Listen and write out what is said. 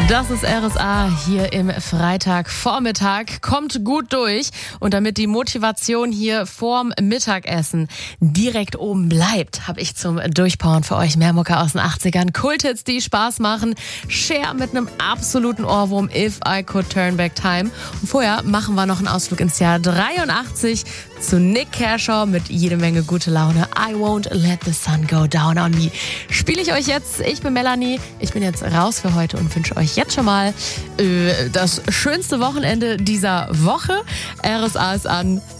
Das ist RSA hier im Freitagvormittag. Kommt gut durch. Und damit die Motivation hier vorm Mittagessen direkt oben bleibt, habe ich zum Durchpowern für euch mehr Mucke aus den 80ern. Kulthits, die Spaß machen. Cher mit einem absoluten Ohrwurm, If I Could Turn Back Time. Und vorher machen wir noch einen Ausflug ins Jahr 83 zu Nick Kershaw mit jede Menge gute Laune. I Won't Let the Sun Go Down on Me. Spiele ich euch jetzt. Ich bin Melanie. Ich bin jetzt raus für heute und wünsche euch jetzt schon mal das schönste Wochenende dieser Woche. RSA ist an.